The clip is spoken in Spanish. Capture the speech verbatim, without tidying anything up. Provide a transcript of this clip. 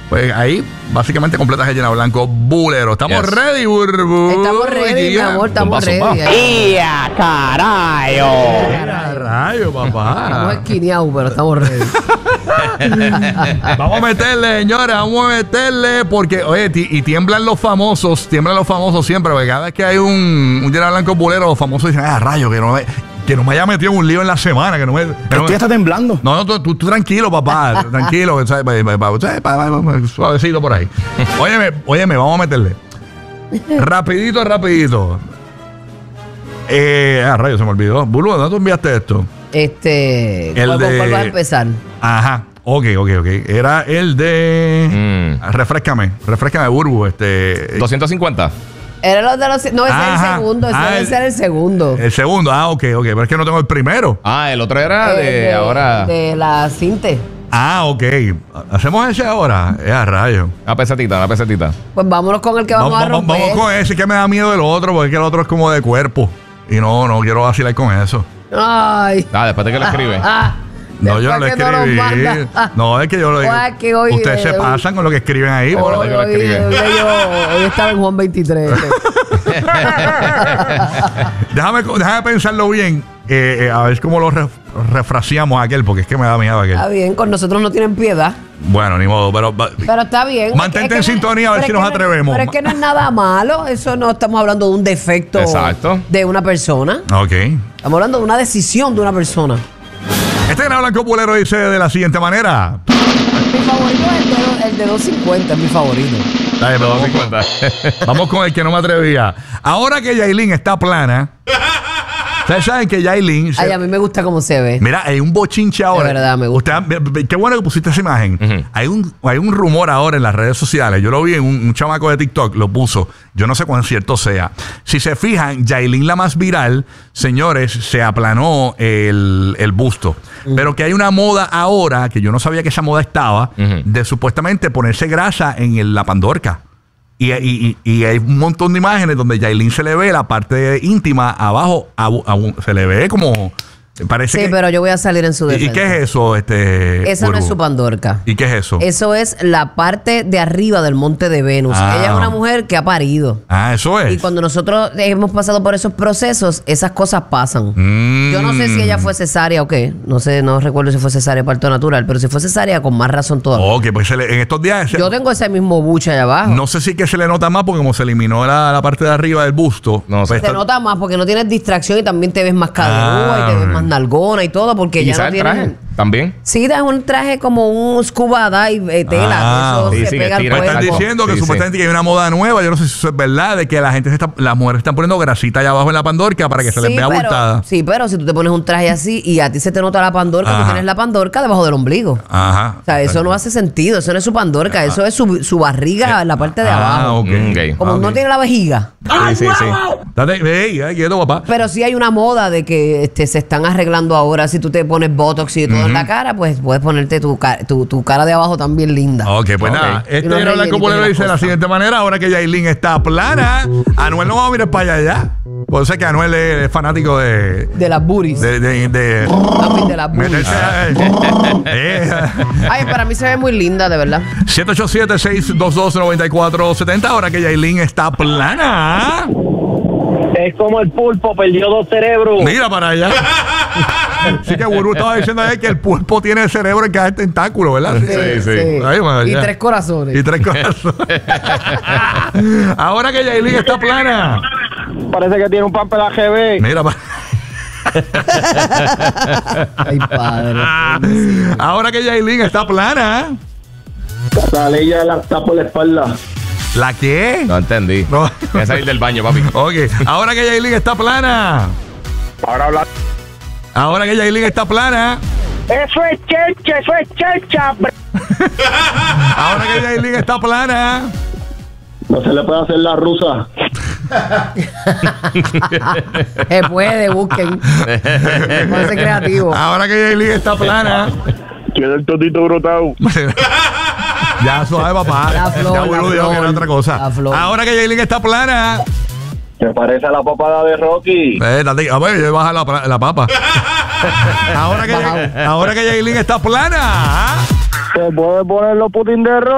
Pues ahí, básicamente, completa Regina Blanco, Bulero. ¿Estamos yes. ready, Burbu? Estamos ready, mi amor, estamos ready. ¡Ya, carayo! ¡Carayo, papá! Estamos esquineados, pero estamos ready. Vamos a meterle, señores, vamos a meterle. Porque, oye, y tiemblan los famosos, tiemblan los famosos siempre. Porque cada vez que hay un, un Regina Blanco, Bulero, los famosos dicen, ah, rayo, que no me... Que no me haya metido en un lío en la semana. Que no me. Que no me... está temblando. No, no, tú, tú, tú tranquilo, papá. Tranquilo. Suavecito por ahí. Óyeme, óyeme, vamos a meterle. Rapidito, rapidito. Eh, ah, rayo, se me olvidó. Bulu, ¿dónde tú enviaste esto? Este. El ¿Cuál, de... ¿Cuál vas a empezar? Ajá. Ok, ok, ok. Era el de. Mm. Refréscame. Refréscame, Burbu. Este. doscientos cincuenta. Era los de los... No, ese Ajá. es el segundo. Ese ah, debe ser el segundo. El segundo. Ah, ok, ok. Pero es que no tengo el primero. Ah, el otro era de, de ahora... De la Cinte. Ah, ok. ¿Hacemos ese ahora? Es a rayo. Una pesetita, una pesetita. Pues vámonos con el que vamos, vamos a romper. Vamos con ese que me da miedo del otro, porque el otro es como de cuerpo. Y no, no quiero vacilar con eso. Ay. Ah, después de que lo escribe. Ah. No, yo no lo escribí. No, no, es que yo lo digo. Hoy, ustedes se pasan con lo que escriben ahí. Hoy, por hoy, lo que hoy, yo, hoy estaba en Juan veintitrés. déjame, déjame pensarlo bien. Eh, eh, a ver cómo lo ref, refraseamos a aquel, porque es que me da miedo aquel. Está bien, con nosotros no tienen piedad. Bueno, ni modo, pero... Pero está bien. Mantente es que, en es sintonía a ver si nos no, atrevemos. Pero es que no es nada malo. Eso no estamos hablando de un defecto Exacto. de una persona. Ok. Estamos hablando de una decisión de una persona. Este Regina Blanco Bulero dice de la siguiente manera. Mi favorito es el de, el de doscientos cincuenta, es mi favorito. Dale, pero vamos, vamos con el que no me atrevía. Ahora que Yailin está plana... Ustedes saben que Yailin... Ay, a mí me gusta cómo se ve. Mira, hay un bochinche ahora. De verdad, me gusta. Usted, qué bueno que pusiste esa imagen. Uh-huh. Hay un hay un rumor ahora en las redes sociales. Yo lo vi en un, un chamaco de TikTok, lo puso. Yo no sé cuán cierto sea. Si se fijan, Yailin, la más viral, señores, se aplanó el, el busto. Uh-huh. Pero que hay una moda ahora, que yo no sabía que esa moda estaba, uh-huh. de supuestamente ponerse grasa en el, la pandorca. Y, y, y hay un montón de imágenes donde Yailin se le ve la parte íntima abajo, a, a, se le ve como... Parece sí, que, pero yo voy a salir en su defensa. ¿Y qué es eso? Este, Esa Burbu? No es su pandorca. ¿Y qué es eso? Eso es la parte de arriba del monte de Venus. Ah. Ella es una mujer que ha parido. Ah, eso es. Y cuando nosotros hemos pasado por esos procesos, esas cosas pasan. Mm. Yo no sé si ella fue cesárea o qué. No sé, no recuerdo si fue cesárea o parto natural. Pero si fue cesárea, con más razón todavía. Ok, pues se le, en estos días... Se, yo tengo ese mismo buche allá abajo. No sé si que se le nota más porque como se eliminó la, la parte de arriba del busto. No, pues se está, nota más porque no tienes distracción y también te ves más caderúa ah, y te ves más nalgona y todo. Porque ya no traje también. Sí, es un traje como un scuba dive, eh, tela. Ah, eso sí, se sí, pega al me cuerpo. están diciendo que sí, supuestamente sí. que hay una moda nueva. Yo no sé si eso es verdad, de que la gente se está, las mujeres están poniendo grasita allá abajo en la pandorca para que se sí, les vea pero, abultada. Sí, pero si tú te pones un traje así y a ti se te nota la pandorca, Ajá. tú tienes la pandorca debajo del ombligo. Ajá. O sea, eso no hace sentido. Eso no es su pandorca. Eso es su, su barriga en la parte de Ah, abajo. okay. Okay. Como okay. no tiene la vejiga. Sí, sí, sí. Date, hey, hey, quieto, papá. Pero sí hay una moda de que este, se están arreglando ahora. Si tú te pones botox y todo uh-huh. en la cara, pues puedes ponerte tu, tu, tu cara de abajo también linda. Ok, pues okay. nada. Este Regina Blanco Bulero dice de la siguiente manera. Ahora que Yailin está plana, Anuel no va a mirar para allá ya. Por eso es que Anuel es fanático de... De las booties. De... de, de, Papi, de las booties. meterse a- eh. Ay, para mí se ve muy linda, de verdad. siete ocho siete, seis dos dos, nueve cuatro siete cero. Ahora que Yailin está plana. Es como el pulpo, perdió dos cerebros. Mira para allá. Sí que Burbu estaba diciendo ahí que el pulpo tiene el cerebro en cada tentáculo, ¿verdad? Sí, sí. Ay, man, Y ya. tres corazones. Y tres corazones. Ahora que Yailin está plana. Parece que tiene un pamper A G B. Mira para... Ay, padre. Ahora que Yailin está plana. La ley ya la está por la espalda. ¿La qué? No entendí. No. Voy a salir del baño, papi. Ok. Ahora que Yailin está plana. Ahora habla. Ahora que Yailin está plana. Eso es checha, eso es checha. Ahora que Yailin está plana. No se le puede hacer la rusa. Se puede, busquen. Pónganse creativo. Ahora que Yailin está plana. Tiene el totito brotado. Ya suave, papá. La flor, ya la Burbu dijo flor, que era otra cosa. la flor. Ahora que Yailin está plana. Se parece a la papada de Rocky. Eh, date, a ver, yo baja la, la papa. ahora que ahora que Yailin está plana. Se puede poner los putín de Rocky.